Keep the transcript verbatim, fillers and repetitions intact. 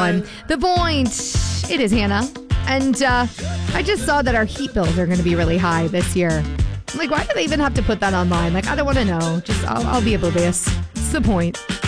everyone. The point, it is Hannah. And uh, I just saw that our heat bills are going to be really high this year. I'm like, why do they even have to put that online? Like, I don't want to know. Just, I'll, I'll be oblivious. It's the point.